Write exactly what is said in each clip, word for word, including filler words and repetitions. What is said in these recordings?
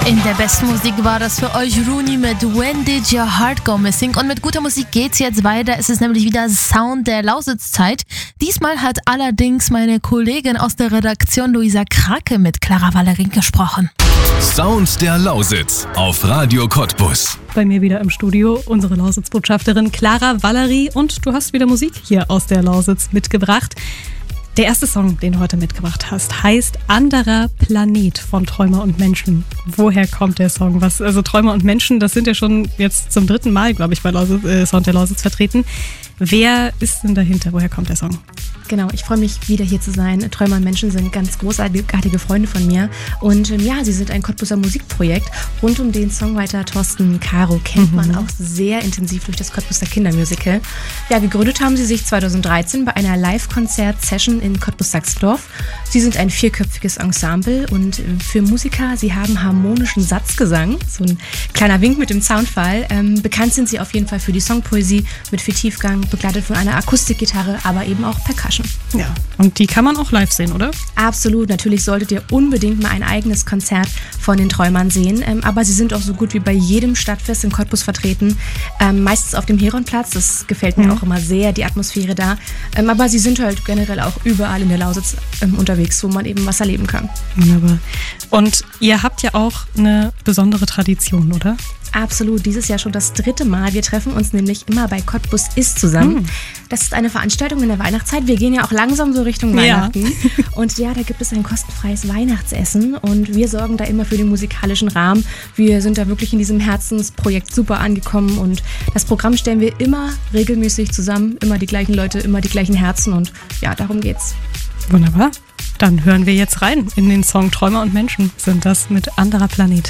In der besten Musik war das für euch Rooney mit When Did Your Heart Go Missing? Und mit guter Musik geht's jetzt weiter. Es ist nämlich wieder Sound der Lausitzeit. Diesmal hat allerdings meine Kollegin aus der Redaktion Luisa Krake mit Clara Valerie gesprochen. Sound der Lausitz auf Radio Cottbus. Bei mir wieder im Studio unsere Lausitz-Botschafterin Clara Valerie und du hast wieder Musik hier aus der Lausitz mitgebracht. Der erste Song, den du heute mitgebracht hast, heißt Anderer Planet von Träumer und Menschen. Woher kommt der Song? Was, also Träumer und Menschen, das sind ja schon jetzt zum dritten Mal, glaube ich, bei Lausitz, äh, Sound der Lausitz vertreten. Wer ist denn dahinter? Woher kommt der Song? Genau, ich freue mich, wieder hier zu sein. Träumer und Menschen sind ganz großartige Freunde von mir. Und ähm, ja, sie sind ein Cottbuser Musikprojekt. Rund um den Songwriter Thorsten Caro kennt mhm. man auch sehr intensiv durch das Cottbuser Kindermusical. Ja, gegründet haben sie sich zweitausenddreizehn bei einer Live-Konzert-Session in Cottbus-Sachsdorf. Sie sind ein vierköpfiges Ensemble und für Musiker, sie haben harmonischen Satzgesang. So ein kleiner Wink mit dem Soundfall. Ähm, bekannt sind sie auf jeden Fall für die Songpoesie mit viel Tiefgang, begleitet von einer Akustikgitarre, aber eben auch Percussion. Ja, und die kann man auch live sehen, oder? Absolut, natürlich solltet ihr unbedingt mal ein eigenes Konzert von den Träumern sehen, ähm, aber sie sind auch so gut wie bei jedem Stadtfest in Cottbus vertreten, ähm, meistens auf dem Heronplatz, das gefällt mir mhm. auch immer sehr, die Atmosphäre da, ähm, aber sie sind halt generell auch überall in der Lausitz ähm, unterwegs, wo man eben was erleben kann. Wunderbar. Und ihr habt ja auch eine besondere Tradition, oder? Absolut, dieses Jahr schon das dritte Mal. Wir treffen uns nämlich immer bei Cottbus ist zusammen. Mm. Das ist eine Veranstaltung in der Weihnachtszeit. Wir gehen ja auch langsam so Richtung Weihnachten. Ja. Und ja, da gibt es ein kostenfreies Weihnachtsessen und wir sorgen da immer für den musikalischen Rahmen. Wir sind da wirklich in diesem Herzensprojekt super angekommen und das Programm stellen wir immer regelmäßig zusammen. Immer die gleichen Leute, immer die gleichen Herzen und ja, darum geht's. Wunderbar. Dann hören wir jetzt rein in den Song Träumer und Menschen sind das mit Anderer Planet.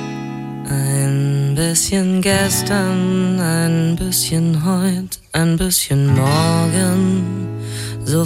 Ein bisschen gestern, ein bisschen heut, ein bisschen morgen.